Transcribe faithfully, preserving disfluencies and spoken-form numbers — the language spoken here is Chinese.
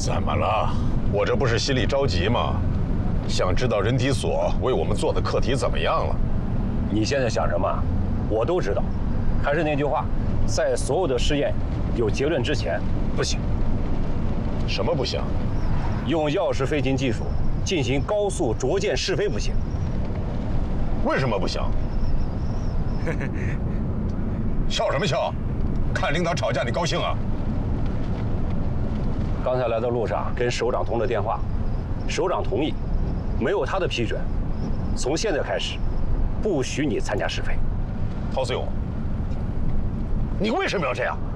怎么了？我这不是心里着急吗？想知道人体所为我们做的课题怎么样了？ 你现在想什么？我都知道。还是那句话，在所有的试验有结论之前，不行。 什么不行？ 用钥匙飞行技术进行高速着舰试飞不行。 为什么不行？笑什么笑？看领导吵架你高兴啊？ 刚才来的路上跟首长通了电话，首长同意，没有他的批准，从现在开始，不许你参加试飞。 陶思勇，你为什么要这样？